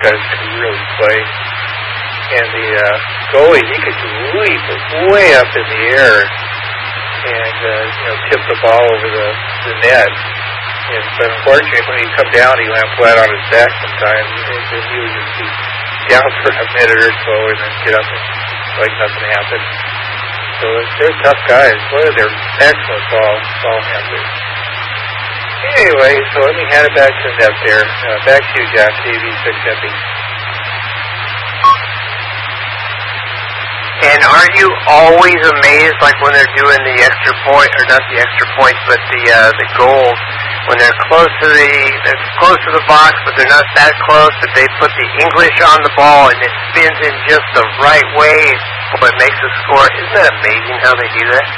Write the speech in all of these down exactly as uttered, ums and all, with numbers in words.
guys could really play. And the uh, goalie, he could leap way up in the air and uh, you know, tip the ball over the, the net. And, but unfortunately, when he come down, he went flat on his back sometimes, and then he would just be down for a minute or so and then get up and like nothing happened. So they're tough guys. Boy, they're excellent ball, ball handlers. Anyway, so let me hand it back to the net there. Uh, back to you, Jack, A V six M B. And are you always amazed, like when they're doing the extra point, or not the extra point, but the uh, the goals, when they're close to the they're close to the box, but they're not that close, but they put the English on the ball and it spins in just the right way, but it makes a score? Isn't that amazing how they do that?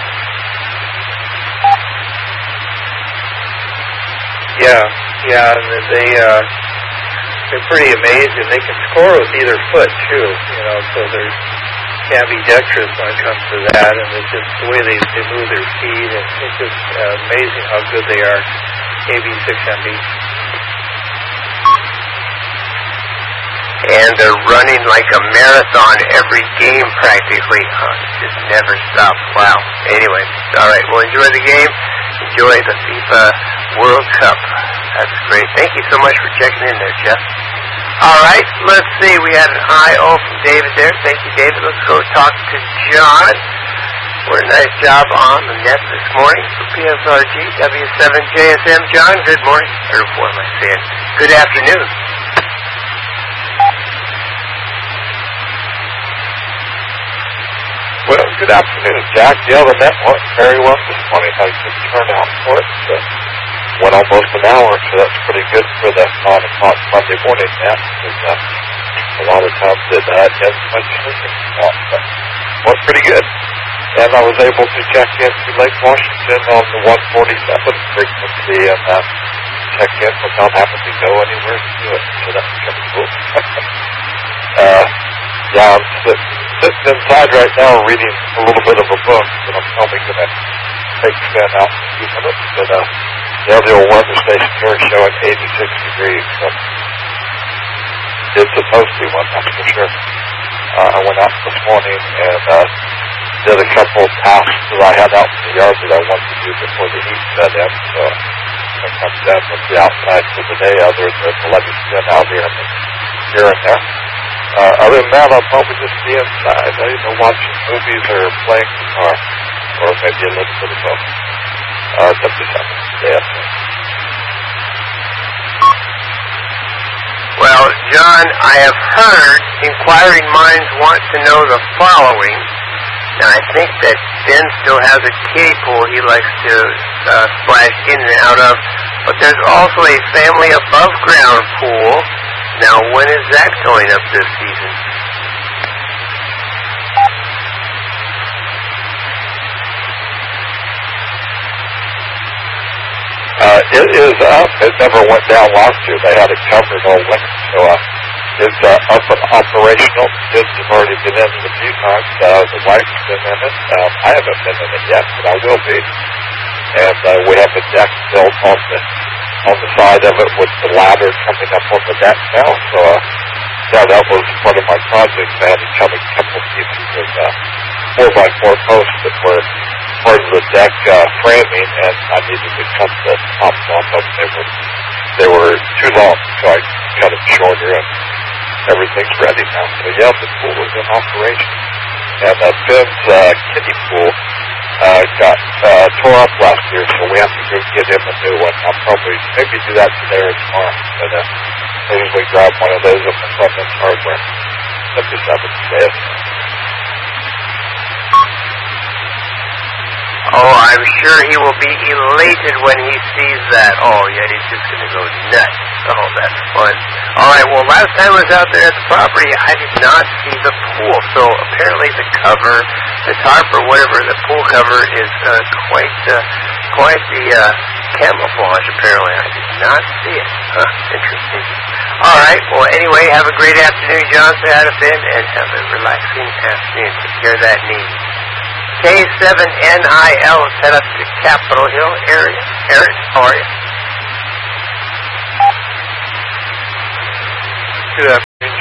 Yeah, yeah, they uh, they're pretty amazing. They can score with either foot too, you know. So they're ambidextrous when it comes to that, and it's just the way they, they move their feet, and it's just uh, amazing how good they are. A V six M B. And they're running like a marathon every game practically. Oh, it just never stops. Wow. Anyway, all right. Well, enjoy the game. Enjoy the FIFA World Cup. That's great. Thank you so much for checking in there, Jeff. All right. Let's see. We had an I O from David there. Thank you, David. Let's go talk to John. What a nice job on the net this morning for P S R G W seven J S M. John, good morning. Or what am I saying? Good afternoon. Well, good afternoon, Jack. Yeah, the net went very well this morning. Had a good turnout for it. So went almost an hour, so that's pretty good for the nine o'clock Monday morning net. Because uh, a lot of times it uh, ends much sooner. But went pretty good. And I was able to check into Lake Washington on the one forty-seven frequency and uh, check in without having to go anywhere to do it. So that's kind of cool. uh, yeah, I'm sitting, sitting inside right now reading a little bit of a book that I'm probably going to take Finn out in a few minutes. But uh, yeah, the old weather station here is showing eighty-six degrees. So it's supposed to be one, that's for sure. Uh, I went out this morning and uh, did a couple of tasks that I had out in the yard that I wanted to do before the heat set in. So I come down with the outside for the day other than to let me spin out here and here and there. Uh, other than that, I'll probably just be inside, uh, you know, watching movies or playing guitar, or maybe a little bit of both. Uh, W seven J S M. Well, John, I have heard inquiring minds want to know the following. Now, I think that Ben still has a kiddie pool he likes to uh, splash in and out of, but there's also a family above ground pool. Now, when is that going up this season? Uh, it is up. It never went down last year. They had it covered all winter, so uh, it's uh, up and operational. Kids have already been in it a few times. Uh, the wife's been in it. Um, I haven't been in it yet, but I will be. And uh, we have a deck built on the on the side of it with the ladder coming up on the deck now. So uh, yeah, that was part of my project. I had to come a couple of pieces of uh, four by four posts that were part of the deck uh, framing, and I needed to cut the tops off of them. They were they were too long, so I cut them shorter, and everything's ready now. So yeah, the pool is in operation. And uh, Ben's uh, kiddie pool uh, got uh, tore up last year, so we have to go get him a new one. I'll probably maybe do that today or tomorrow. But uh, maybe we grab one of those up in Clemens Hardware. W seven J S M. Oh, I'm sure he will be elated when he sees that. Oh, yeah, he's just going to go nuts. Oh, that's fun. All right, well, last time I was out there at the property, I did not see the pool. So apparently the cover, the tarp or whatever, the pool cover is uh, quite uh, quite the uh, camouflage, apparently. I did not see it. Huh, interesting. All right, well, anyway, have a great afternoon, John. Say hi to Finn, and have a relaxing afternoon. Take care of that knee. K seven N I L is head up to Capitol Hill area. Eric, how are you? Good afternoon.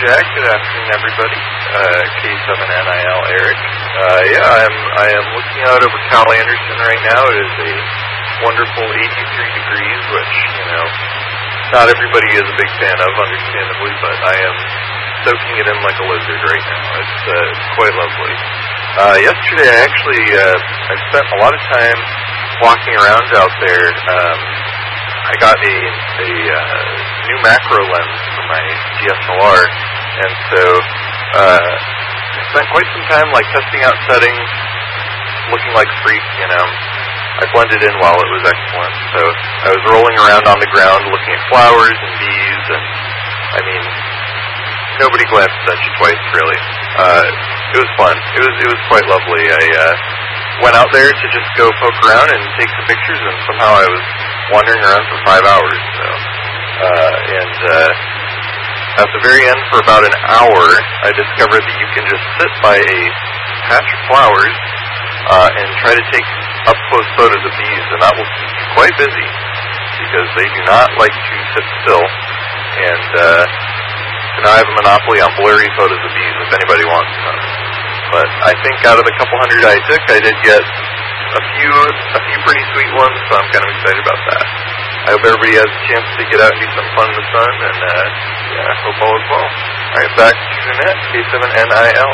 Jack. Good afternoon, everybody. Uh, K seven N I L Eric. Uh, yeah, I'm I am looking out over Cal Anderson right now. It is a wonderful eighty-three degrees, which, you know, not everybody is a big fan of, understandably, but I am soaking it in like a lizard right now. It's, uh, it's quite lovely. Uh, yesterday, I actually uh, I spent a lot of time walking around out there. Um, I got a, a uh, new macro lens for my D S L R, and so uh, I spent quite some time like testing out settings, looking like a freak, you know. I blended in while it was excellent. So I was rolling around on the ground looking at flowers and bees, and I mean, nobody glanced at you twice, really. Uh, it was fun. It was it was quite lovely. I uh, went out there to just go poke around and take some pictures, and somehow I was wandering around for five hours. So, uh, and uh, at the very end, for about an hour, I discovered that you can just sit by a patch of flowers uh, and try to take up-close photos of bees, and that will keep you quite busy because they do not like to sit still. And uh, so now I have a monopoly on blurry photos of bees if anybody wants some. But I think out of the couple hundred I took, I did get a few a few pretty sweet ones, so I'm kind of excited about that. I hope everybody has a chance to get out and do some fun in the sun, and uh, yeah, I hope all is well. All right, back to Jeanette, K seven N I L.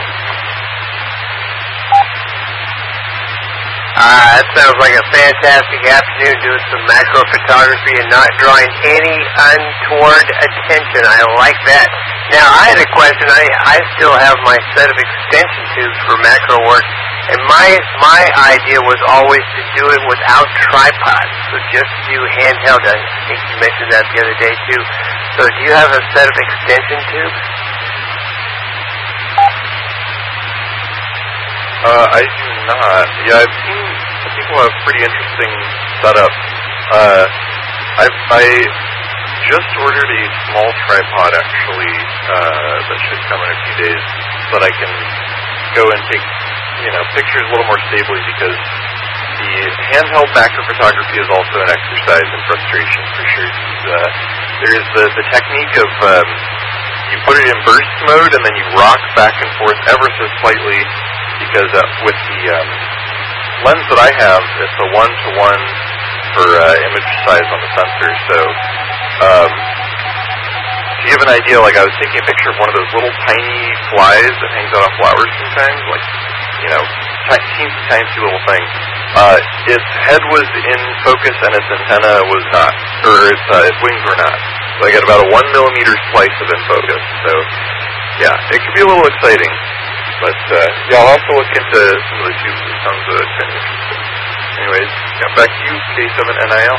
Uh, that sounds like a fantastic afternoon doing some macro photography and not drawing any untoward attention. I like that. Now, I had a question. I, I still have my set of extension tubes for macro work, and my my idea was always to do it without tripods, so just do handheld. I think you mentioned that the other day, too. So do you have a set of extension tubes? Uh, I do not. Yeah, I've seen some people have pretty interesting setups. Uh, I I just ordered a small tripod, actually, uh, that should come in a few days, so that I can go and take, you know, pictures a little more stably, because the handheld macro photography is also an exercise in frustration, for sure. Uh, there's the, the technique of um, you put it in burst mode, and then you rock back and forth ever so slightly, because uh, with the um, lens that I have, it's a one-to-one for uh, image size on the sensor. So um, to give an idea, like I was taking a picture of one of those little tiny flies that hangs out on flowers sometimes, like, you know, t- teensy tiny little thing. Uh, its head was in focus and its antenna was not, or its, uh, its wings were not. So I got about a one millimeter slice of in focus. So yeah, it could be a little exciting. But, uh, yeah, I'll also look into some of the tubes. It sounds uh, kind of interesting. Anyways, yeah, back to you, K seven N I L.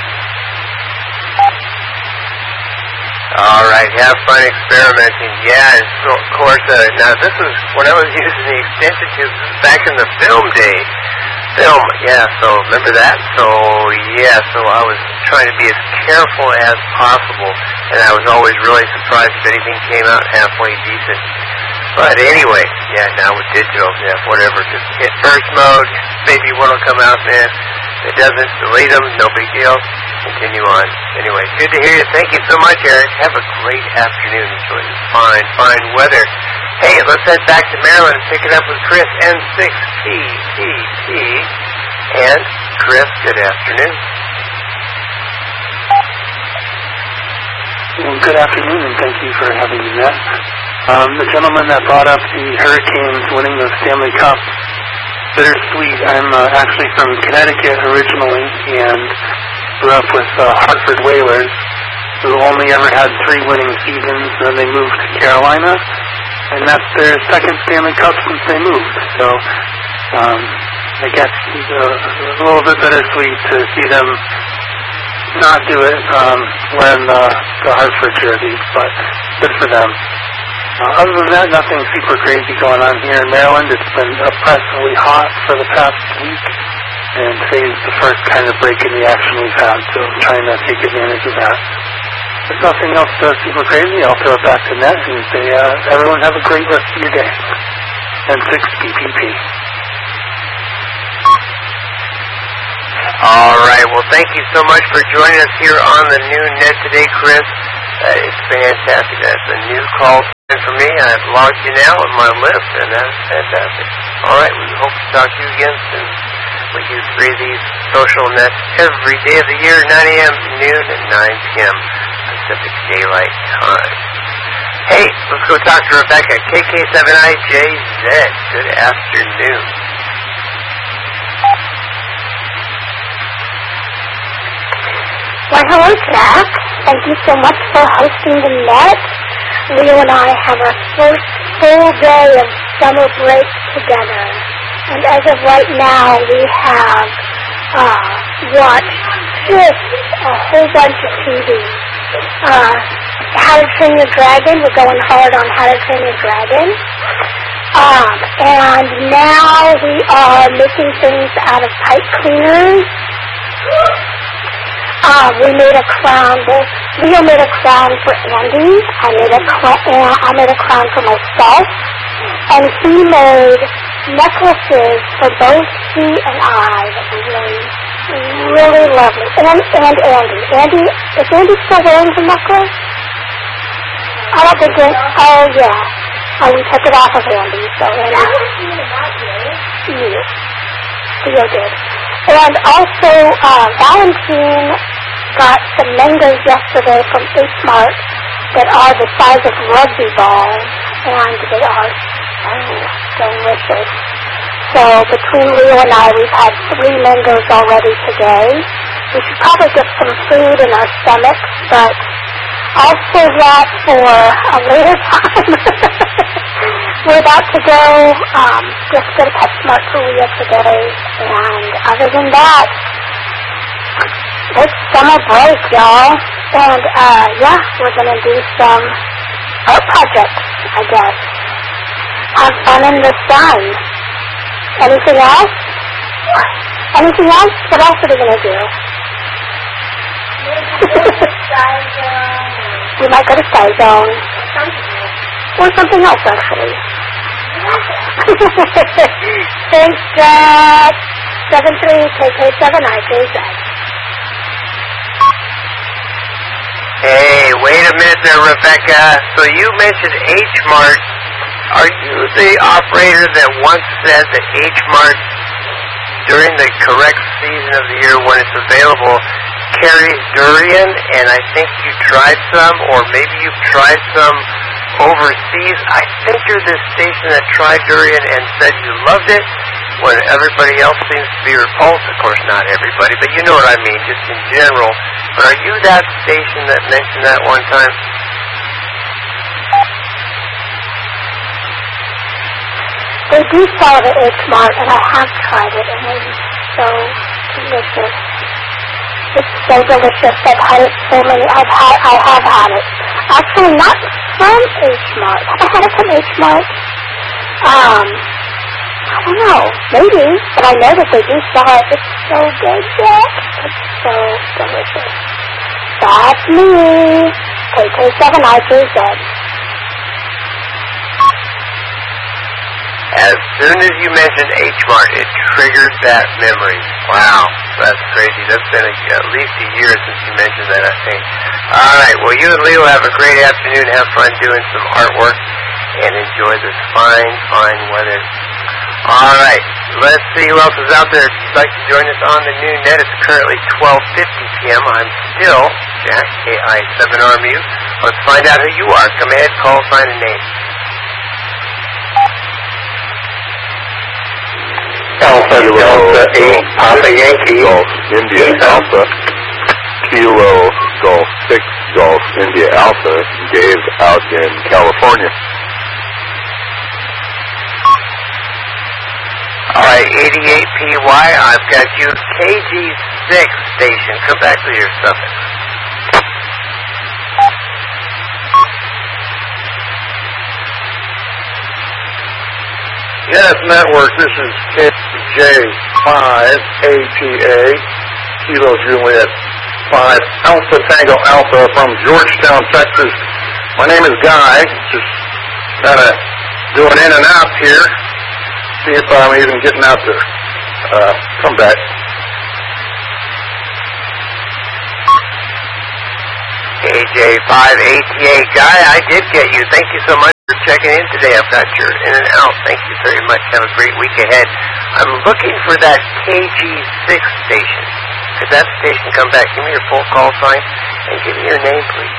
All right, have fun experimenting. Yeah, and so, of course, uh, now this was when I was using the extension tubes back in the film days. Film, yeah, so remember that? So, yeah, so I was trying to be as careful as possible, and I was always really surprised if anything came out halfway decent. But anyway, yeah, now with digital, yeah, whatever, just hit first mode, maybe what'll come out there. If it doesn't, delete them, no big deal. Continue on. Anyway, good to hear you. Thank you so much, Eric. Have a great afternoon. Enjoy this fine, fine weather. Hey, let's head back to Maryland and pick it up with Chris, N six P T T. And, Chris, good afternoon. Well, good afternoon, and thank you for having me back. Um, the gentleman that brought up the Hurricanes winning the Stanley Cup, bittersweet. I'm uh, actually from Connecticut originally and grew up with uh, Hartford Whalers, who only ever had three winning seasons. Then they moved to Carolina, and that's their second Stanley Cup since they moved. So um, I guess uh, a little bit bittersweet to see them not do it um, wearing the, the Hartford jerseys, but good for them. Uh, other than that, nothing super crazy going on here in Maryland. It's been oppressively hot for the past week, and today's the first kind of break in the action we've had, so I'm trying to take advantage of that. If nothing else uh, super crazy, I'll throw it back to Net and say, uh, everyone have a great rest of your day. N six P P P. All right, well, thank you so much for joining us here on the new Net today, Chris. Uh, it's fantastic. That's a new call And for me, I've logged you now on my list, and that's fantastic. All right, we hope to talk to you again soon. We do three of these social nets every day of the year, nine a.m., noon, and nine p.m. Pacific Daylight Time. Hey, let's go talk to Rebecca, K K seven I J Z. Good afternoon. Well, hello, Jack. Thank you so much for hosting the net. Leo and I have our first full day of summer break together. And as of right now, we have uh, watched just a whole bunch of T V. Uh, How to Train Your Dragon. We're going hard on How to Train Your Dragon. Um, and now we are making things out of pipe cleaners. Uh, we made a crown. Leo made a crown for Andy. I made a crown. I made a crown for myself, and he made necklaces for both he and I that were really, really lovely. And and Andy. Andy, is Andy still wearing the necklace? I don't think it. Oh yeah. Oh, we took it off of Andy. So Andy. Yes. Leo did. And also, uh, Valentine got some mangoes yesterday from H Mart that are the size of rugby balls, and they are so delicious. So between Leo and I, we've had three mangoes already today. We should probably get some food in our stomachs, but I'll save that for a later time. We're about to go, um, just go to PetSmart for Leo today, and other than that, it's summer break, y'all. And, uh, yeah, we're going to do some art projects, I guess. Have fun in the sun. Anything else? Anything else? What else are we going to do? We might go to Sky Zone. Or something else, actually. Thanks, Jack. seven three K K seven I J Z. Hey, wait a minute there, Rebecca. So you mentioned H Mart. Are you the operator that once said that H Mart, during the correct season of the year when it's available, carries durian? And I think you tried some, or maybe you've tried some overseas. I think you're the station that tried durian and said you loved it, when everybody else seems to be repulsed. Of course, not everybody, but you know what I mean, just in general. But are you that station that mentioned that one time? They do sell it at H Mart, and I have tried it, and it is so delicious. It's so delicious. I've had it so many. I've had. I have had it. Actually, not from H Mart. Have I had it from H Mart? Um, I don't know. Maybe, but I know that they do sell it. It's so good, Jack. It's so delicious. That's me. K K seven I J Z. As soon as you mentioned H Mart, it triggered that memory. Wow, that's crazy. That's been a, at least a year since you mentioned that, I think. All right, well, you and Leo have a great afternoon. Have fun doing some artwork and enjoy this fine, fine weather. All right, let's see who else is out there. If you'd like to join us on the new net, it's currently twelve fifty p.m. I'm still Jack, K I seven R M U. Let's find out who you are. Come ahead, call, sign, and name. Alpha Delta eight, Papa Yankee, Golf, India Alpha, Kilo Golf six, Golf, India Alpha, Dave out in California. Alright, eighty-eight P Y, I've got you, K G six station. Come back with your suffix. Yes, Network, this is K J five A P A, Kilo Juliet five, Alpha Tango Alpha from Georgetown, Texas. My name is Guy. Just gotta do an in and out here. See if I'm even getting out there. Uh, come back. K J five A T A, Guy, I did get you. Thank you so much. checking in today. I've got your in and out. Thank you very much. Have a great week ahead. I'm looking for that K G six station. Could that station come back? Give me your full call sign and give me your name, please.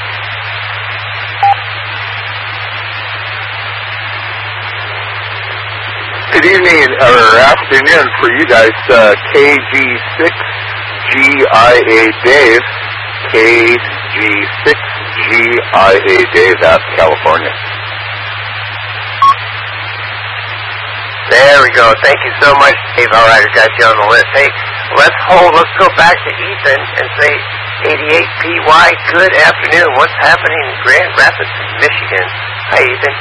Good evening, or afternoon for you guys. Uh, K G six G I A Dave. K G six G I A Dave, that's California. There we go. Thank you so much, Dave. All right, I got you on the list. Hey, let's hold. Let's go back to Ethan and say eighty-eight P Y. Good afternoon. What's happening in Grand Rapids, Michigan? Hi, Ethan.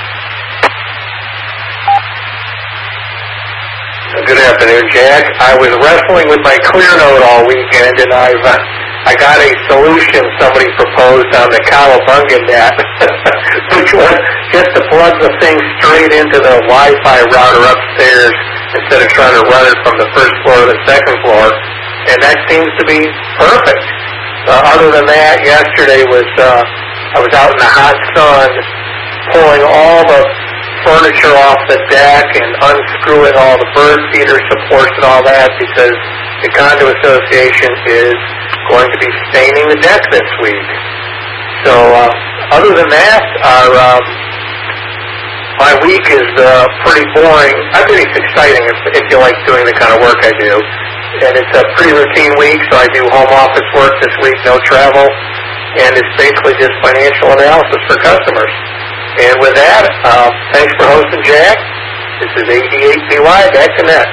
Good afternoon, Jack. I was wrestling with my ClearNote all weekend, and I've uh, I got a solution somebody proposed on the Cowabunga net, which was just to plug the thing straight into the Wi-Fi router upstairs instead of trying to run it from the first floor to the second floor, and that seems to be perfect. Uh, other than that, yesterday was uh, I was out in the hot sun pulling all the furniture off the deck and unscrewing all the bird feeder supports and all that because the condo association is going to be staining the deck this week. So uh, other than that, our um, my week is uh, pretty boring. I think it's exciting if, if you like doing the kind of work I do. And it's a pretty routine week, so I do home office work this week, no travel, and it's basically just financial analysis for customers. And with that, uh, thanks for hosting, Jack. This is eighty-eight P Y, back to net.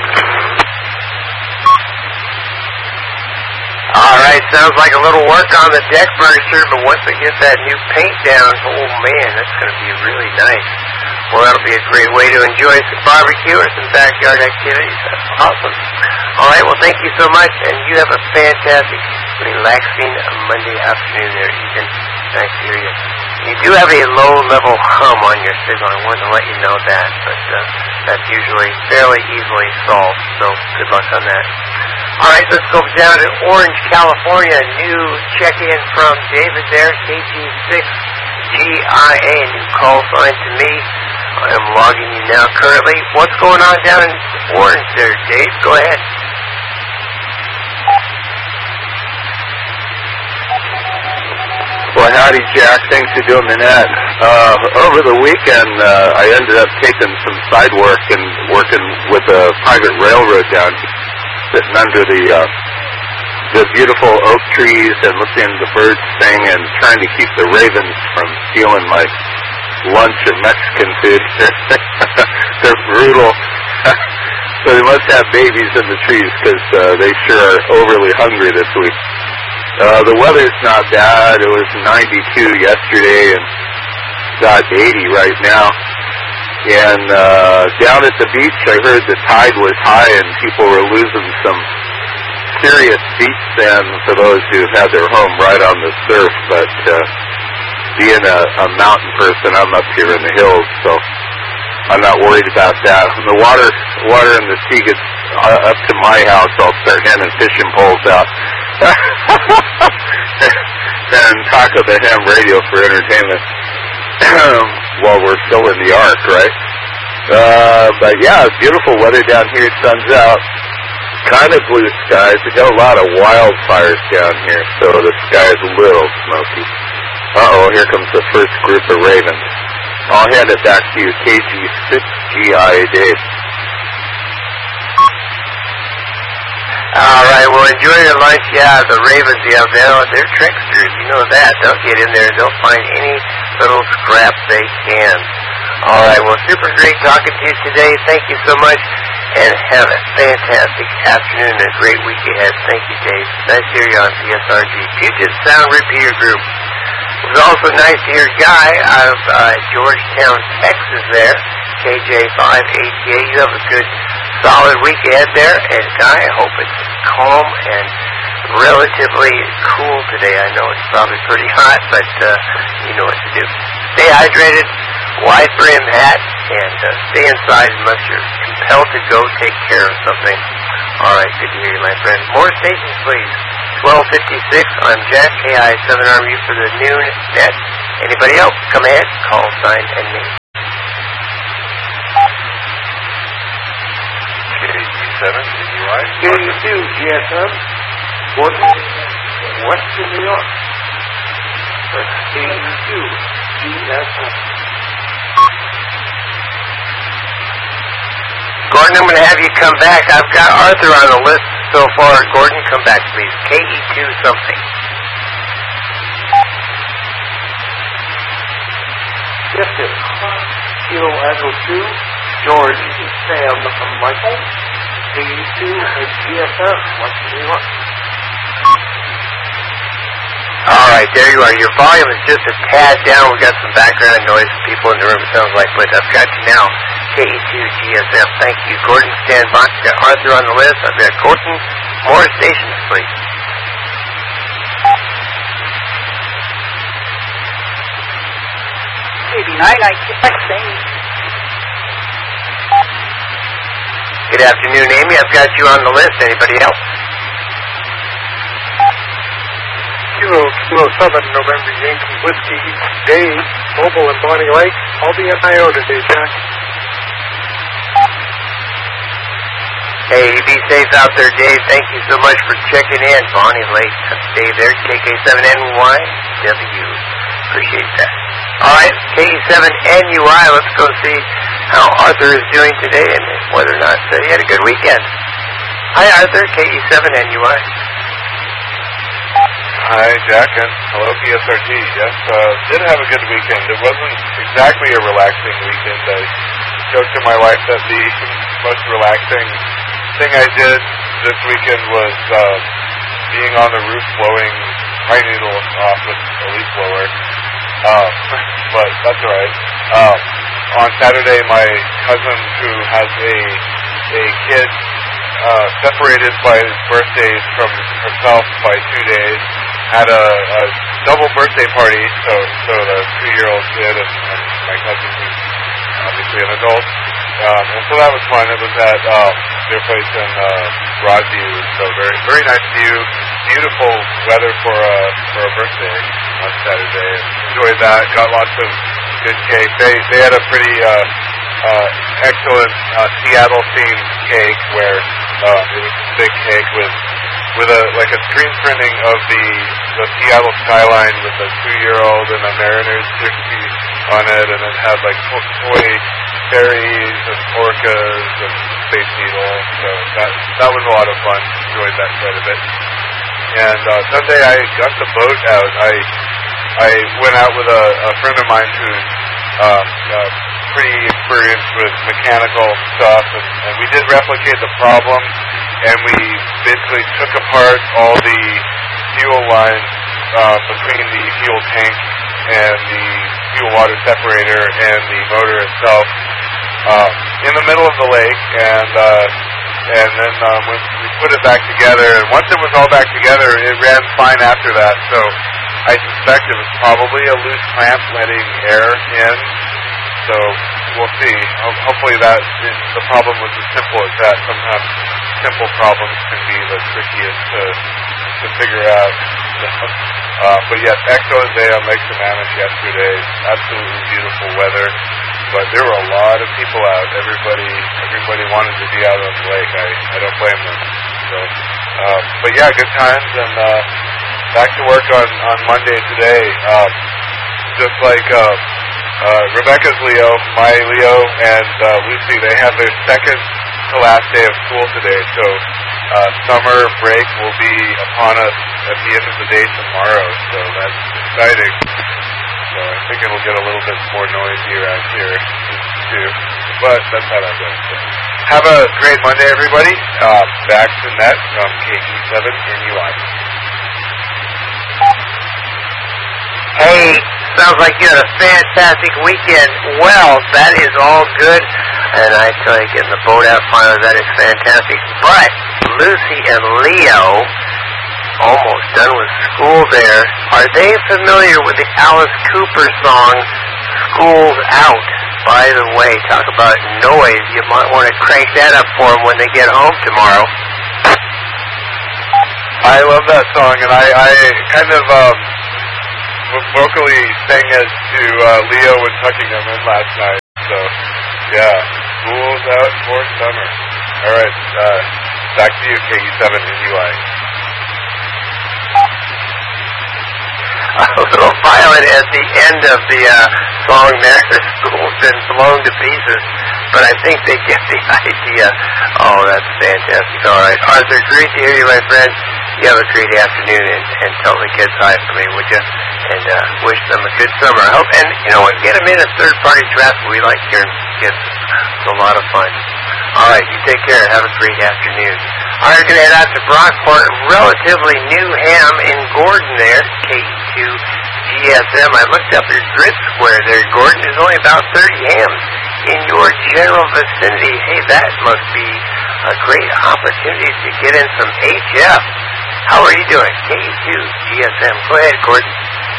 All right, sounds like a little work on the deck furniture, but once they get that new paint down, oh man, that's going to be really nice. Well, that'll be a great way to enjoy some barbecue or some backyard activities. That's awesome. All right, well, thank you so much, and you have a fantastic, relaxing Monday afternoon there, Ethan. Nice to hear you. You do have a low-level hum on your signal. I wanted to let you know that, but uh, that's usually fairly easily solved, so good luck on that. All right, let's go down to Orange, California. New check-in from David there, K G six G I A, new call sign to me. I am logging you now currently. What's going on down in Orange there, Dave? Go ahead. Well, howdy, Jack. Thanks for doing the net. Uh, over the weekend, uh, I ended up taking some side work and working with a private railroad down here, sitting under the uh, the beautiful oak trees and listening to the birds sing and trying to keep the ravens from stealing my lunch of Mexican food. They're brutal. So they must have babies in the trees because uh, they sure are overly hungry this week. Uh, the weather's not bad. It was ninety-two yesterday and got eighty right now. And uh, down at the beach, I heard the tide was high and people were losing some serious beach sand for those who had their home right on the surf. But uh, being a, a mountain person, I'm up here in the hills, so I'm not worried about that. When the water, water in the sea gets uh, up to my house, I'll start handing fishing poles out. And Taco the Ham radio for entertainment while we're still in the ark, right? Uh, but yeah, it's beautiful weather down here. Sun's out. Kind of blue skies. We got a lot of wildfires down here, so the sky is a little smoky. Uh-oh, here comes the first group of ravens. I'll hand it back to you, K G six G I A Dave. All right, well, enjoy your lunch. Yeah, the ravens, yeah, they're, they're tricksters. You know that. They'll get in there and they'll find any little scrap they can. All right, well, super great talking to you today. Thank you so much, and have a fantastic afternoon and a great week ahead. Thank you, Dave. Nice to hear you on C S R G. Puget Sound Repeater Group. It was also nice to hear Guy out of uh, Georgetown, Texas there, K J five A T A. You have a good, solid week ahead there. And Guy, I hope it's calm and relatively cool today. I know it's probably pretty hot, but uh, you know what to do. Stay hydrated, wide brim hat, and uh, stay inside unless you're compelled to go take care of something. All right, good to hear you, my friend. More stations, please. twelve fifty-six, I'm Jack, K I seven R U for the noon net. Anybody else? Come ahead, call sign and name. seven N U I. K E two G S M, Gordon, Western New York. That's K E two G S M. Gordon, I'm going to have you come back. I've got Arthur on the list so far. Gordon, come back, please. K E two something. Yes, sir. Kilo Echo two, George Sam Michael, K E two at G S M, Western New York. All right, there you are. Your volume is just a tad down. We've got some background noise. People in the room, it sounds like, but I've got you now. K E two G S M. Thank you. Gordon, stand by. I've got Arthur on the list. I've got Gordon. More stations, please. eighty-nine, I keep texting. Good afternoon, Amy. I've got you on the list. Anybody else? Kilo, Kilo seven, November Yankee Whiskey, Dave, Mobile and Bonnie Lake. I'll be at I O today, Jack. Hey, be safe out there, Dave. Thank you so much for checking in. Bonnie Lake, that's Dave there. K K seven N Y W. Appreciate that. All right, K E seven N U I. Let's go see how Arthur is doing today and whether or not uh, he had a good weekend. Hi, Arthur. K E seven N U I. Hi, Jack, and hello, P S R T. Yes, uh, did have a good weekend. It wasn't exactly a relaxing weekend. I joked to my wife that the most relaxing thing I did this weekend was uh, being on the roof blowing pine needles off with a leaf blower. Uh, but that's all right. Uh, on Saturday, my cousin, who has a a kid uh, separated by birthdays from herself by two days, had a, a double birthday party. So, so the two-year-old kid and, and my cousin, who's obviously an adult. Um, and so that was fun. It was at um, their place in uh, Broadview. So very, very nice view. Beautiful weather for a for a birthday on Saturday. Enjoyed that. Got lots of good cake. They they had a pretty uh, uh, excellent uh, Seattle themed cake where uh, it was a big cake with with a like a screen printing of the the Seattle skyline with a two year old and a Mariners jersey on it, and it had like toy fairies and orcas and Space Needle. So that that was a lot of fun. Enjoyed that quite a bit. And uh, Sunday I got the boat out. I I went out with a, a friend of mine who's uh, uh, pretty experienced with mechanical stuff, and, and we did replicate the problem, and we basically took apart all the fuel lines uh, between the fuel tank and the fuel water separator and the motor itself uh, in the middle of the lake, and uh, and then um, when we put it back together, and once it was all back together, it ran fine after that. So I suspect it was probably a loose clamp letting air in. So we'll see. Ho- hopefully that is, the problem was as simple as that. Sometimes simple problems can be the trickiest to to figure out. uh, but yes, excellent day on Lake Sammamish yesterday. Absolutely beautiful weather. But there were a lot of people out. Everybody, everybody wanted to be out on the lake. I, I don't blame them. So, uh, but yeah, good times, and uh, back to work on, on Monday today. Um, just like uh, uh, Rebecca's Leo, my Leo, and uh, Lucy, they have their second to last day of school today. So uh, summer break will be upon us at the end of the day tomorrow. So that's exciting. So I think it'll get a little bit more noisy around here, too. But that's how that goes. So have a great Monday, everybody. Uh, back to net from K T seven N U I. Hey, sounds like you had a fantastic weekend. Well, that is all good. And I tell you, getting the boat out finally, that is fantastic. But Lucy and Leo, almost done with school there. Are they familiar with the Alice Cooper song, School's Out? By the way, talk about noise. You might want to crank that up for them when they get home tomorrow. I love that song, and I, I kind of um, vocally sang it to uh, Leo when tucking him in last night. So, yeah, school's out for summer. All right. Uh, back to you, K E seven N U I. A little violent at the end of the uh, song there. The school's been blown to pieces, but I think they get the idea. Oh, that's fantastic. All right. Arthur, great to hear you, my friend. You have a great afternoon, and, and tell the kids hi for me, would you? And uh, wish them a good summer. I hope, and, you know what, get them in a third-party draft. We like hearing kids. It's a lot of fun. All right, you take care. Have a great afternoon. All right, we're going to head out to Brockport. Relatively new ham in Gordon there, K E two G S M. I looked up your grid square there, Gordon. There's only about thirty hams in your general vicinity. Hey, that must be a great opportunity to get in some H F. How are you doing? K E two G S M. Go ahead, Gordon.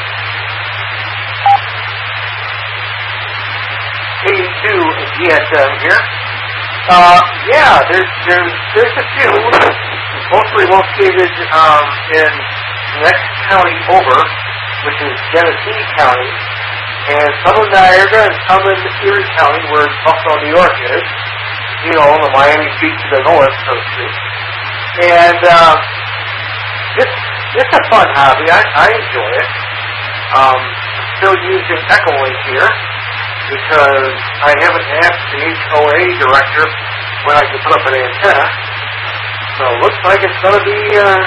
K E two G S M here. Uh, yeah, there's there's there's a few, mostly located um, in the next county over, which is Genesee County, and some in Niagara and some in Erie County, where Buffalo, New York is. You know, the Miami Beach to the north, so to speak. And uh, it's it's a fun hobby. I, I enjoy it. Um, still using Echolink here, because I haven't asked the H O A director when I can put up an antenna. So it looks like it's going to be uh,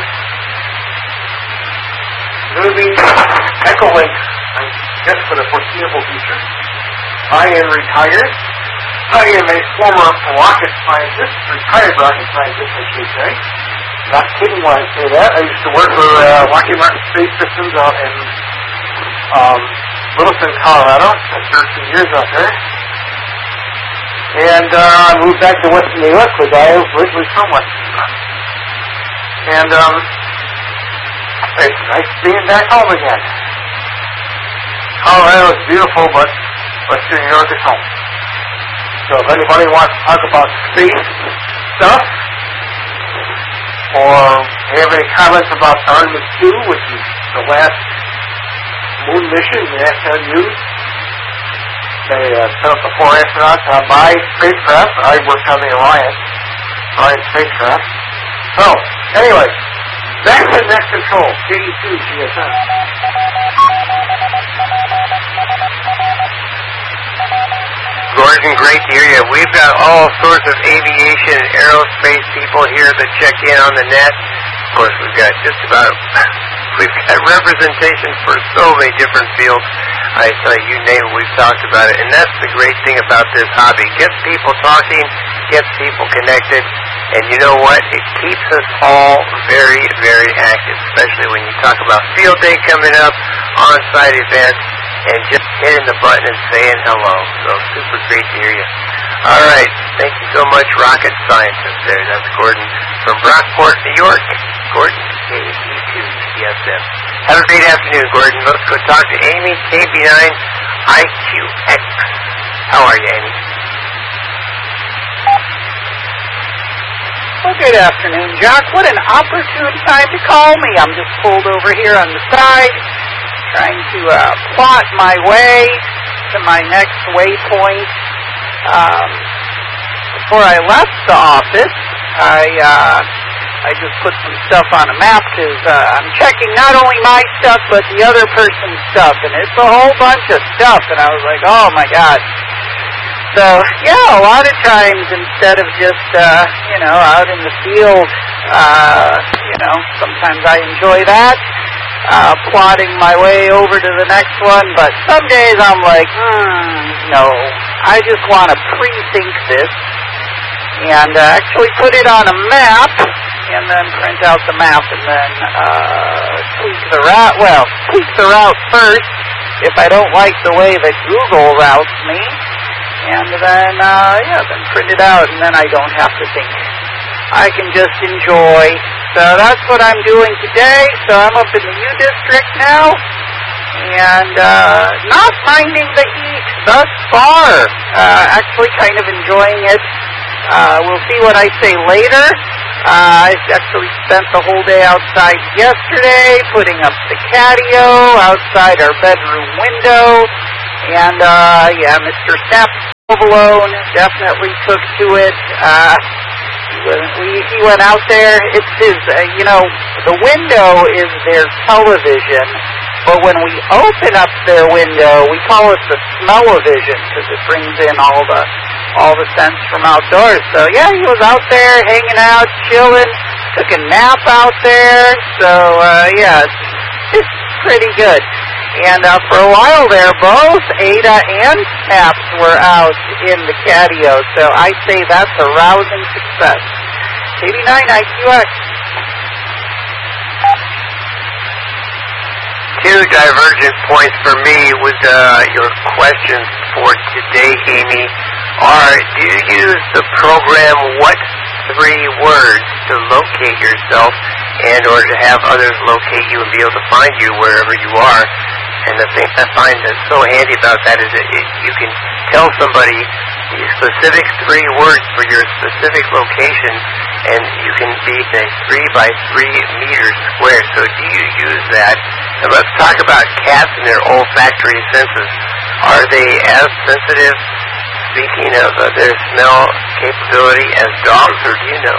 going to be Echolink, I guess, for the foreseeable future. I am retired. I am a former rocket scientist, retired rocket scientist, I should say. Not kidding when I say that. I used to work for uh, Lockheed Martin Space Systems out in um, Littleton, Colorado. Spent thirteen years out there. And uh, I moved back to Western New York because I was originally from Western New York. And um, it's nice being back home again. Colorado is beautiful, but Western New York is home. So if anybody wants to talk about space stuff, or have any comments about Artemis two, which is the last moon mission in the NASA News, they uh, set up the four astronauts on my spacecraft. I worked on the Orion, Orion spacecraft. So, anyway, back to Next Control, K E two G S M. Gordon, great to hear you. We've got all sorts of aviation and aerospace people here that check in on the net. Of course, we've got just about, we've got representation for so many different fields. I tell you, you name it, we've talked about it. And that's the great thing about this hobby. Gets people talking, gets people connected, and you know what? It keeps us all very, very active, especially when you talk about field day coming up, on-site events, and just hitting the button and saying hello. So super great to hear you. All right. Thank you so much, rocket scientist there. That's Gordon from Brockport, New York. Gordon, K E two G S M. Have a great afternoon, Gordon. Let's go talk to Amy, K B nine I Q X. How are you, Amy? Well, good afternoon, Jack. What an opportune time to call me. I'm just pulled over here on the side, trying to uh, plot my way to my next waypoint. Um, before I left the office, I uh, I just put some stuff on a map because uh, I'm checking not only my stuff but the other person's stuff, and it's a whole bunch of stuff. And I was like, oh my God. So yeah, a lot of times instead of just uh, you know out in the field, uh, you know, sometimes I enjoy that. Uh, plotting my way over to the next one, but some days I'm like, hmm, no, I just want to pre-sync this and uh, actually put it on a map and then print out the map and then uh, tweak the route, well, tweak the route first if I don't like the way that Google routes me, and then, uh, yeah, then print it out and then I don't have to think. I can just enjoy. So that's what I'm doing today. So I'm up in the U District now, and uh, not minding the heat thus far. Uh, actually kind of enjoying it. Uh, we'll see what I say later. Uh, I actually spent the whole day outside yesterday, putting up the catio outside our bedroom window. And, uh, yeah, Mister Snap Alone definitely took to it. Uh, When we, he went out there. It's his, uh, you know, the window is their television, but when we open up their window, we call it the smell-o-vision because it brings in all the all the scents from outdoors. So yeah, he was out there hanging out, chilling, took a nap out there. So uh, yeah, it's, it's pretty good. And uh, for a while there, both Ada and Taps were out in the catio, so I say that's a rousing success. eighty-nine I Q X. Two divergent points for me with uh, your questions for today, Amy, are do you use the program What Three Words to locate yourself and or to have others locate you and be able to find you wherever you are? And the thing I find that's so handy about that is that it, you can tell somebody the specific three words for your specific location, and you can be a three by three meters square. So do you use that? And let's talk about cats and their olfactory senses. Are they as sensitive, speaking of uh, their smell capability, as dogs, or do you know?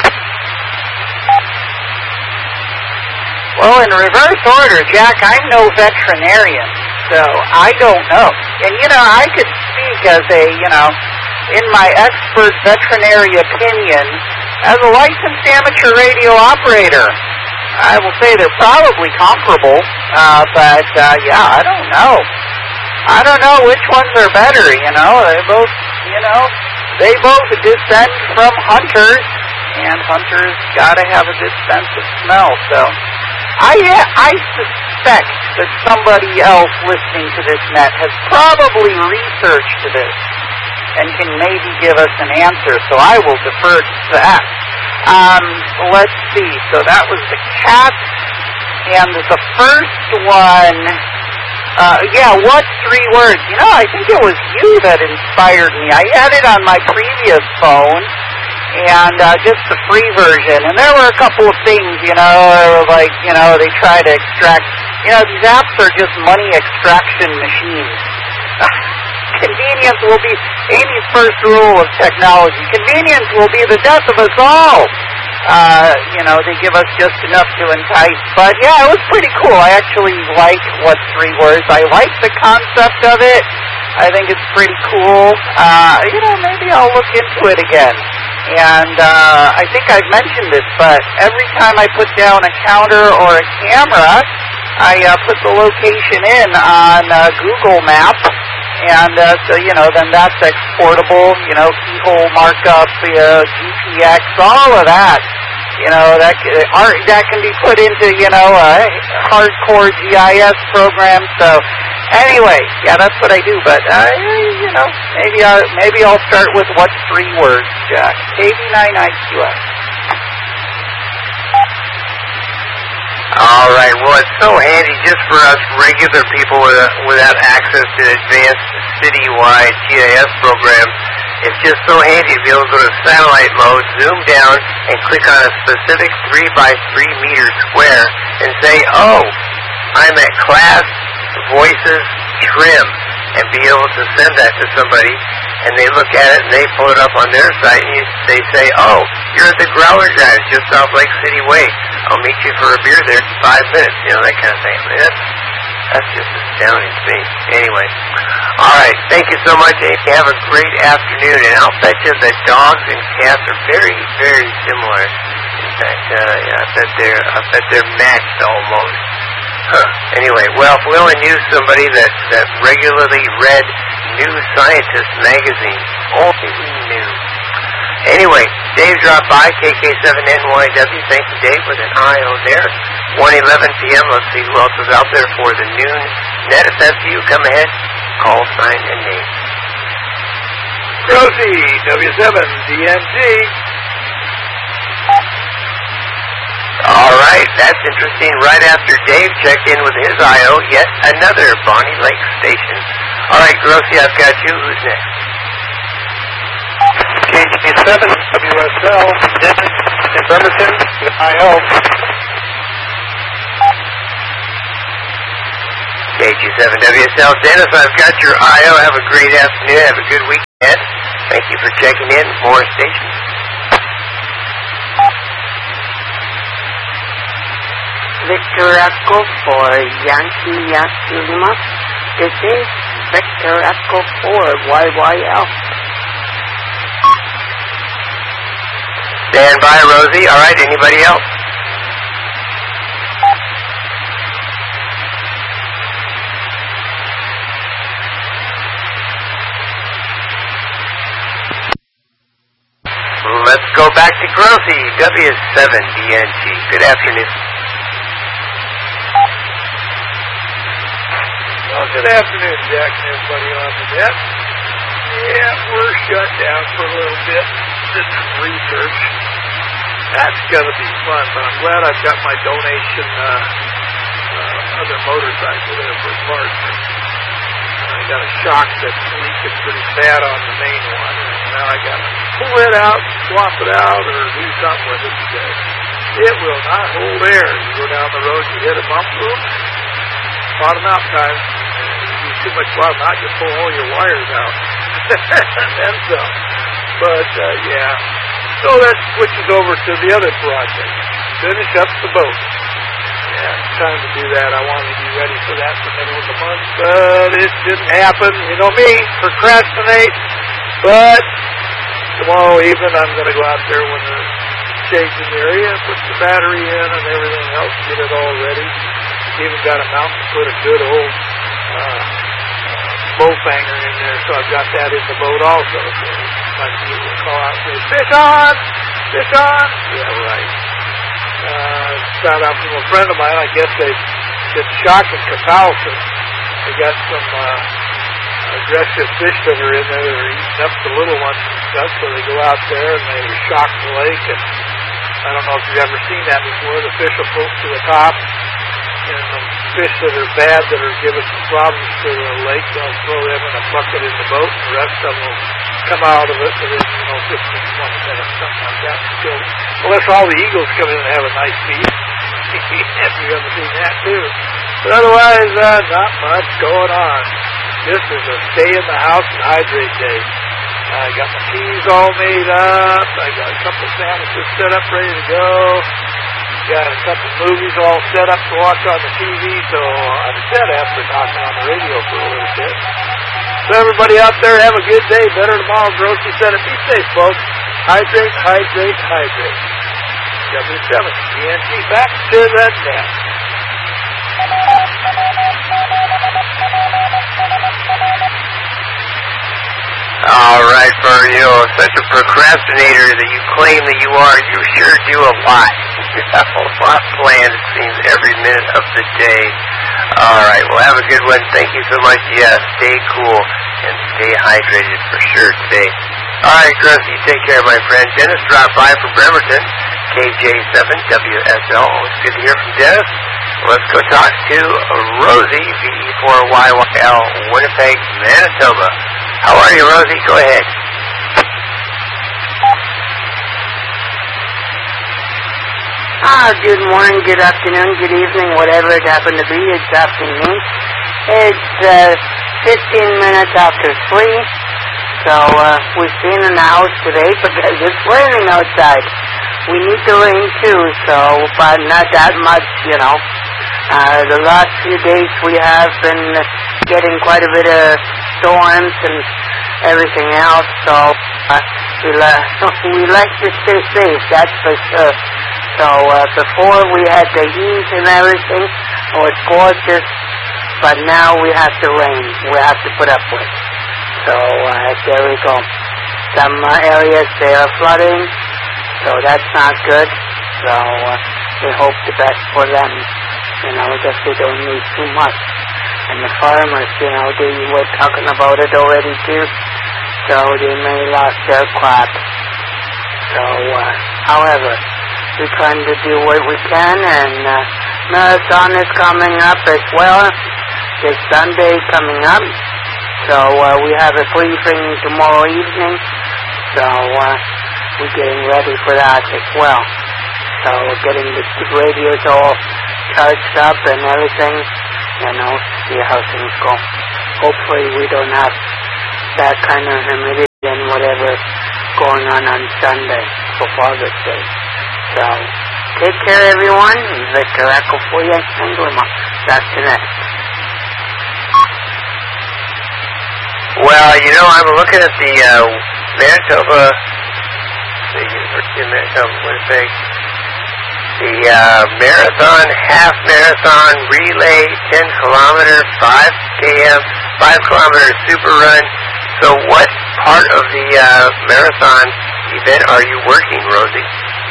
Well, in reverse order, Jack, I'm no veterinarian, so I don't know. And, you know, I could speak as a, you know, in my expert veterinary opinion, as a licensed amateur radio operator. I will say they're probably comparable, uh, but, uh, yeah, I don't know. I don't know which ones are better, you know. They both, you know, they both descend from hunters, and hunters got to have a good sense of smell, so I I suspect that somebody else listening to this net has probably researched this and can maybe give us an answer, so I will defer to that. Um, let's see, so that was the cat, and the first one, uh, yeah, what three words? You know, I think it was you that inspired me. I had it on my previous phone, and uh, just the free version. And there were a couple of things, you know, like, you know, they try to extract, you know, these apps are just money extraction machines. Convenience will be Amy's first rule of technology. Convenience will be the death of us all. Uh, you know, they give us just enough to entice. But, yeah, it was pretty cool. I actually like What Three Words. I like the concept of it. I think it's pretty cool. Uh, you know, maybe I'll look into it again. And uh, I think I've mentioned this, but every time I put down a counter or a camera, I uh, put the location in on uh, Google Maps, and uh, so, you know, then that's exportable, you know, keyhole markup, uh, G P X, all of that. You know, that, uh, that can be put into, you know, a hardcore G I S program, so anyway, yeah, that's what I do, but, uh, you know, maybe, I, maybe I'll start with What Three Words, Jack. eighty-nine I Q X. All right, well, it's so handy just for us regular people with, without access to advanced citywide G I S programs. It's just so handy to be able to go to satellite mode, zoom down, and click on a specific three by three meter square and say, oh, I'm at class Voices Trim, and be able to send that to somebody, and they look at it and they pull it up on their site, and you, they say, oh, you're at the Growler Drive just off Lake City Way. I'll meet you for a beer there in five minutes, you know, that kind of thing. I mean, that's, that's just astounding to me. Anyway, all right, thank you so much, Amy. Have a great afternoon, and I'll bet you that dogs and cats are very, very similar. In fact, uh, yeah, I bet they're, I bet they're matched almost. Huh. Anyway, well, if we only knew somebody that, that regularly read New Scientist magazine, only we knew. Anyway, Dave dropped by, K K seven N Y W. Thank you, Dave, with an I O there. one eleven p.m. Let's see who else is out there for the noon net. If that's you, come ahead, call sign and name. Rosie, W seven D N G. All right, that's interesting. Right after Dave checked in with his I O, yet another Bonnie Lake station. All right, Grossi, I've got you. Who's next? K G seven W S L, Dennis in Bremerton with I O. K G seven W S L, Dennis, I've got your I O. Have a great afternoon. Have a good weekend. Thank you for checking in. More stations. Victor Echo for Yankee Yankee Lima. This is Victor Echo for Y Y L. Stand by, Rosie. All right, anybody else? Let's go back to Grossi, W seven D N T. Good afternoon. Well, good afternoon, Jack and everybody on the net. Yeah, we're shut down for a little bit. Did some research. That's going to be fun, but I'm glad I've got my donation uh, uh, other motorcycle there for parts. I got a shock that's leaking pretty bad on the main one, and now I got to pull it out, swap it out, or do something with it today. It will not hold air. You go down the road, you hit a bump, boom, bottom out time. You use too much bottom out, you pull all your wires out. And then some. But, uh, yeah. So that switches over to the other project. Finish up the boat. Yeah, it's time to do that. I wanted to be ready for that in the middle of the month, but it didn't happen. You know me, procrastinate. But tomorrow evening I'm going to go out there when they're changing the area, put the battery in and everything else, get it all ready. Even got a mount to put a good old uh, boat hanger in there, so I've got that in the boat also. So might be able to call out and say, fish on! Fish on! Yeah, right. Uh, found out from a friend of mine, I guess they've been shocking Catalysis. They got some uh, aggressive fish that are in there that are eating up the little ones and stuff, so they go out there and they shock the lake. And I don't know if you've ever seen that before. The fish will float to the top, and the fish that are bad, that are giving some problems to the lake, they'll throw them in a bucket in the boat, and the rest of them will come out of it within, you know, fifteen, twenty minutes, something like that. Still, unless all the eagles come in and have a nice feed. You're going to see that too. But otherwise, uh, not much going on. This is a stay in the house and hydrate day. I got my teas all made up. I got a couple sandwiches set up, ready to go. Got a couple movies all set up to watch on the T V, so I'm set after talking on the radio for a little bit. So everybody out there, have a good day. Better tomorrow, Grocery Center. Be safe, folks. Hydrate, hydrate, hydrate. W seven D N T, back to the net. All right, for you, such a procrastinator that you claim that you are, you sure do a lot. You have a lot planned, it seems, every minute of the day. All right, well, have a good one. Thank you so much. Yeah, stay cool and stay hydrated for sure today. All right, Chris, you take care, my friend. Dennis dropped by from Bremerton, K J seven W S L. Always good to hear from Dennis. Let's go talk to Rosie, V E four Y Y L, Winnipeg, Manitoba. How are you, Rosie? Go ahead. Ah, good morning, good afternoon, good evening, whatever it happened to be. It's afternoon. It's uh, fifteen minutes after three. So uh, we've been in the house today because it's raining outside. We need the rain too, so, but not that much, you know. Uh, the last few days we have been getting quite a bit of storms and everything else, so uh, we, li- we like to stay safe, that's for sure. So uh, before we had the heat and everything, it was gorgeous, but now we have the rain we have to put up with. So uh, there we go. Some uh, areas they are flooding, so that's not good. So uh, we hope the best for them. You know, just they don't need too much. And the farmers, you know, they were talking about it already too. So they may lost their crop. So, uh, however, we're trying to do what we can, and uh, marathon is coming up as well. This Sunday coming up. So uh, we have a briefing tomorrow evening. So uh, we're getting ready for that as well. So getting the radios all charged up and everything, you know, see how things go. Hopefully we don't have that kind of humidity and whatever going on on Sunday for Father's Day. So take care, everyone. Victor Echo for you and Lima. Back to next. Well, you know, I'm looking at the uh, Manitoba, the University of Manitoba, Winnipeg, the uh, marathon, half marathon, relay, ten kilometer, five k.m., five kilometer super run. So what part of the uh, marathon event are you working, Rosie?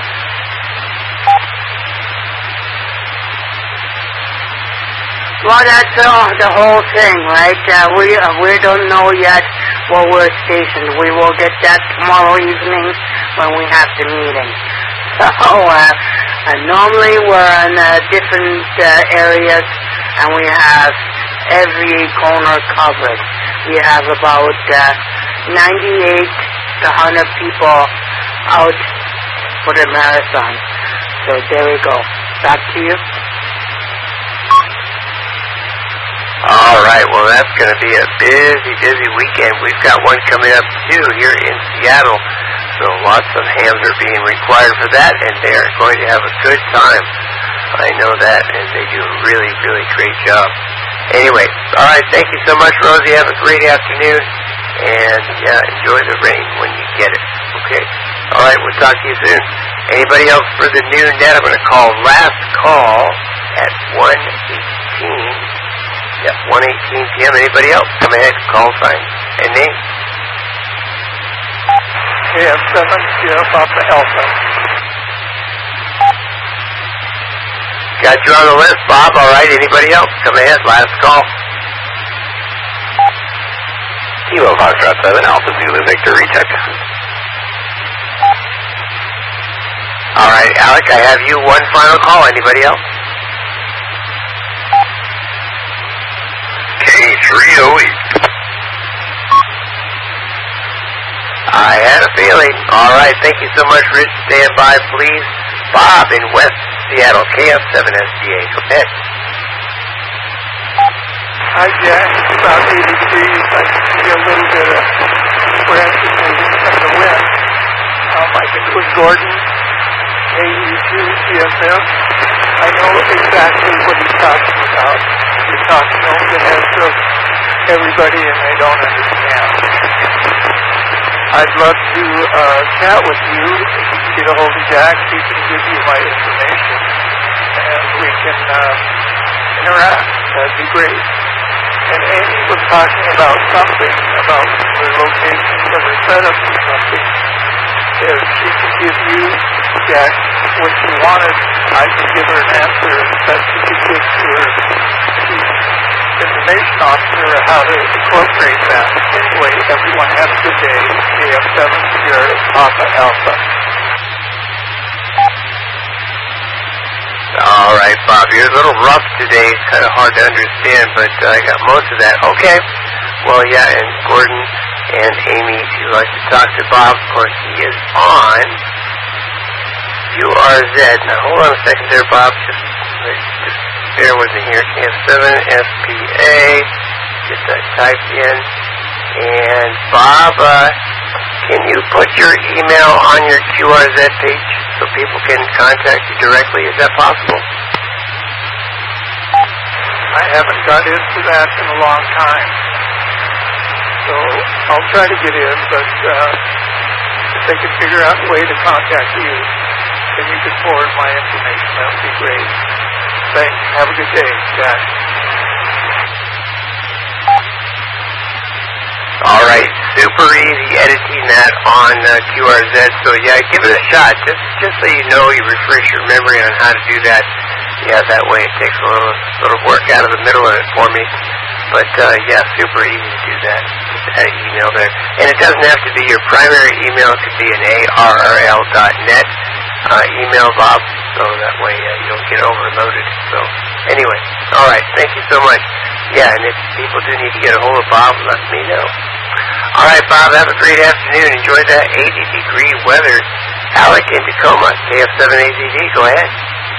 Well, that's uh, the whole thing, right? Uh, we uh, we don't know yet where we're stationed. We will get that tomorrow evening when we have the meeting. So uh, uh, normally we're in uh, different uh, areas, and we have every corner covered. We have about uh, ninety-eight to one hundred people out for the marathon. So there we go. Back to you. All right, well, that's going to be a busy, busy weekend. We've got one coming up, too, here in Seattle. So lots of hams are being required for that, and they are going to have a good time. I know that, and they do a really, really great job. Anyway, all right, thank you so much, Rosie. Have a great afternoon, and, yeah, enjoy the rain when you get it, okay? All right, we'll talk to you soon. Anybody else for the new net? I'm going to call last call at one eighteen. Yep, one eighteen p.m. Anybody else? Come ahead, call sign and name. K F seven, Sierra Papa Alpha. Got you on the list, Bob. All right, anybody else? Come ahead, last call. Kilo Foxtrot seven, Alpha Zulu Victor, recheck. All right, Alec, I have you one final call. Anybody else? K three oh eight. I had a feeling. All right, thank you so much, Rich. Stand by, please. Bob in West Seattle, K F seven S D A. Go ahead. Hi, Jack. It's about eighty degrees. I can see a little bit of branches moving from the wind. Um, I think it was Gordon, A U two G S M. I know exactly what he's talking about. You're talking over the heads of everybody, and they don't understand. I'd love to uh, chat with you. If you can get a hold of Jack, he can give you my information, and we can uh, interact. That'd be great. And Amy was talking about something, about the locations of her setup or something. If she could give you, Jack, what she wanted, I could give her an answer that she could give to her information officer how to incorporate that. Anyway, everyone have a good day. K F seven Sierra Papa Alpha. All right, Bob, you're a little rough today. It's kind of hard to understand, but uh, I got most of that. Okay. Well, yeah, and Gordon and Amy, if you'd like to talk to Bob, of course, he is on U R Z. Now, hold on a second there, Bob. Just, just bear with me here. K F seven S P A. Get that typed in. And, Bob, uh, can you put your email on your Q R Z page so people can contact you directly? Is that possible? I haven't got into that in a long time. So I'll try to get in, but uh, if they can figure out a way to contact you, then you can forward my information. That would be great. Thanks. Have a good day, Jack. All right, super easy editing that on uh, Q R Z. So yeah, give it a shot. Just just so you know, you refresh your memory on how to do that. Yeah, that way it takes a little little work out of the middle of it for me. But uh, yeah, super easy to do that. Just add an email there, and it doesn't have to be your primary email. It could be an A R R L dot net uh, email, Bob. So that way uh, you don't get overloaded. So anyway, all right, thank you so much. Yeah, and if people do need to get a hold of Bob, let me know. All right, Bob, have a great afternoon. Enjoy that eighty degree weather. Alec in Tacoma, K F seven A Z D, go ahead.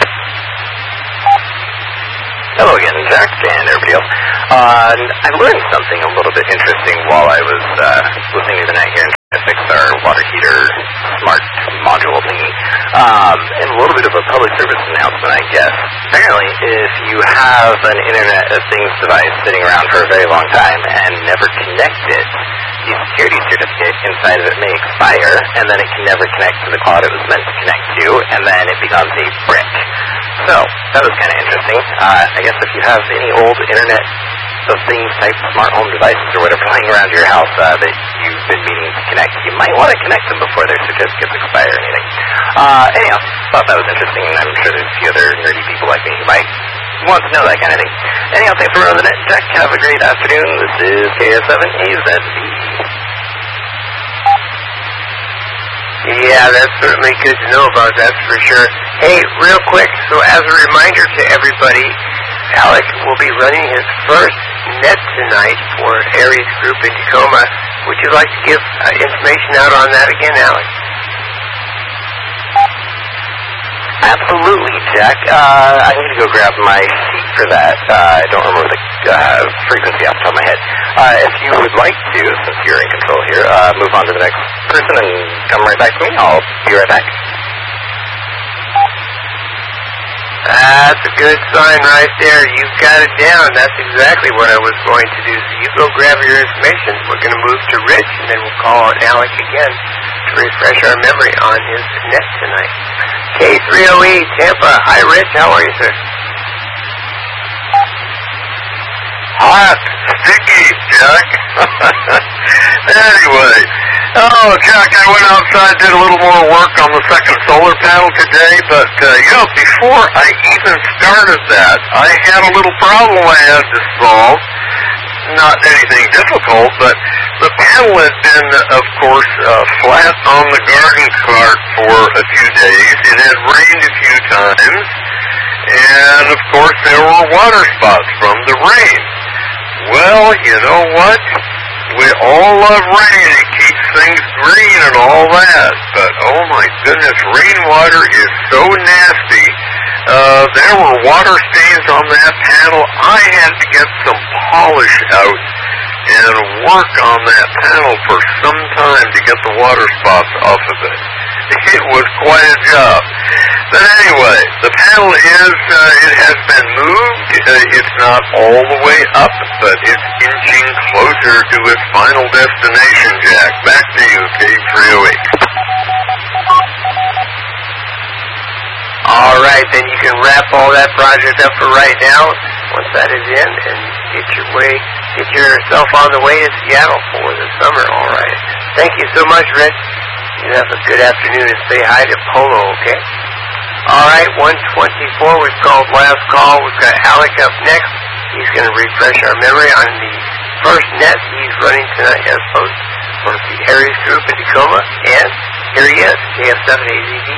Hello again, Jack, and everybody else. Uh, I learned something a little bit interesting while I was uh, listening to the Night here and trying to fix our water heater smart module thingy. Um, and a little bit of a public service announcement, I guess. Apparently, if you have an Internet of Things device sitting around for a very long time and never connect it, the security certificate inside of it may expire, and then it can never connect to the cloud it was meant to connect to, and then it becomes a brick. So, that was kind of interesting. Uh, I guess if you have any old Internet of Things type smart home devices or whatever lying around your house uh, that you've been meaning to connect, you might want to connect them before their certificates expire or anything. Uh, anyhow, thought that was interesting, and I'm sure there's a few other nerdy people like me who might want to know that kind of thing. Anyhow, thanks for running the net, Jack. Have a great afternoon. This is K S seven A Z V. Yeah, that's certainly good to know about, that's for sure. Hey, real quick, so as a reminder to everybody, Alec will be running his first net tonight for Aries Group in Tacoma. Would you like to give uh, information out on that again, Alec? Absolutely, Jack. Uh, I need to go grab my sheet for that. Uh, I don't remember the uh, frequency off the top of my head. Uh, if you would like to, since you're in control here, uh, move on to the next person and come right back to me. I'll be right back. That's a good sign right there. You've got it down. That's exactly what I was going to do. So you go grab your information. We're going to move to Rich, and then we'll call on Alec again to refresh our memory on his net tonight. K three O E, Tampa. Hi, Rich. How are you, sir? Hot, sticky, Jack. Anyway, oh, Jack, I went outside, did a little more work on the second solar panel today, but, uh, you know, before I even started that, I had a little problem I had to solve. Not anything difficult, but the panel had been, of course, uh, flat on the garden cart for a few days. It had rained a few times, and, of course, there were water spots from the rain. Well, you know what? We all love rain. It keeps things green and all that. But, oh my goodness, rainwater is so nasty. Uh, there were water stains on that panel. I had to get some polish out and work on that panel for some time to get the water spots off of it. It was quite a job. But anyway, the panel is, uh, it has been moved. Uh, it's not all the way up, but it's inching closer to its final destination, Jack. Back to you, K three oh eight. All right, then you can wrap all that project up for right now. Once that is in, and get your way, get yourself on the way to Seattle for the summer. All right. Thank you so much, Rich. You have a good afternoon and say hi to Polo, okay? All right, one twenty-four. We've called last call. We've got Alec up next. He's going to refresh our memory on the first net he's running tonight as host for the Aries Group in Tacoma. And here he is, K F seven A Z V.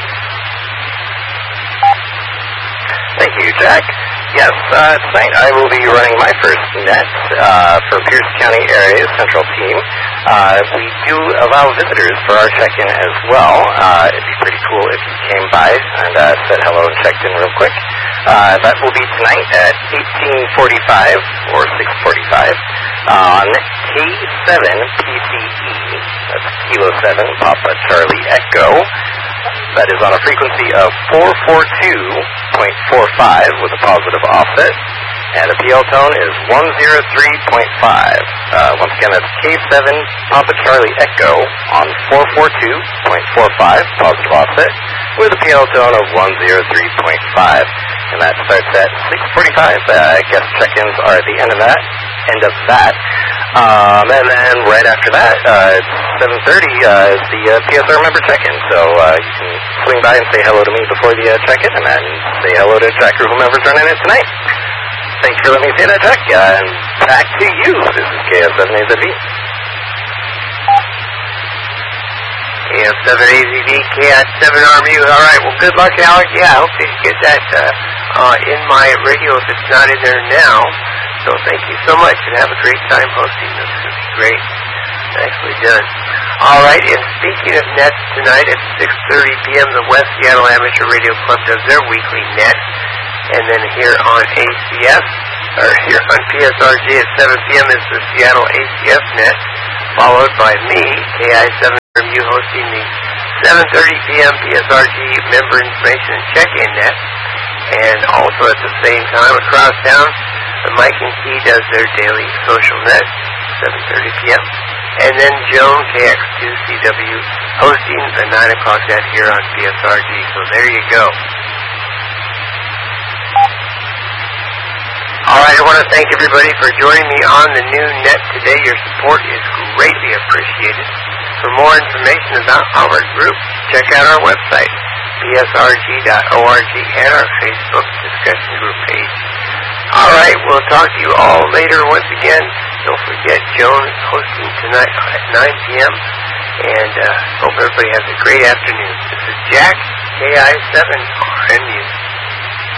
Thank you, Jack. Yes, uh, tonight I will be running my first net uh, for Pierce County Area's Central Team. Uh, we do allow visitors for our check-in as well. Uh, it'd be pretty cool if you came by and uh, said hello and checked in real quick. Uh, that will be tonight at eighteen forty-five or six forty-five on K seven P C E. That's Kilo seven, Papa Charlie Echo. That is on a frequency of four forty-two point four five with a positive offset, and the P L tone is one oh three point five. Uh, once again, that's K seven Papa Charlie Echo on four forty-two point four five, positive offset, with a P L tone of one oh three point five. And that starts at six forty-five. Uh, I guess check-ins are at the end of that. End of that. Um, and then right after that, uh, it's seven thirty uh, is the uh, P S R member check-in. So uh, you can swing by and say hello to me before the uh, check-in, and then say hello to Jack or whomever's running it tonight. Thank you for letting me say that, Jack. Uh, and back to you. This is K S seven A Z V. K S seven A Z V, K S seven R M U. All right, well, good luck, Alec. Yeah, I hope you get that uh, uh, in my radio if it's not in there now. So thank you so much, and have a great time hosting this. This is great. Nicely done. All right, and speaking of nets, tonight at six thirty p.m., the West Seattle Amateur Radio Club does their weekly net. And then here on A C S, or here on P S R J at seven p.m. is the Seattle A C S net, followed by me, K I seven R M U, hosting the seven thirty p.m. P S R G member information and check-in net. And also at the same time across town, the Mike and Key does their daily social net, seven thirty p.m. And then Joan, K X two C W, hosting the nine o'clock net here on P S R G. So there you go. All right, I want to thank everybody for joining me on the new net today. Your support is greatly appreciated. For more information about our group, check out our website, P S R G dot org, and our Facebook discussion group page. All right, we'll talk to you all later once again. Don't forget, Joan is hosting tonight at nine p.m., and uh, hope everybody has a great afternoon. This is Jack, K I seven R N U.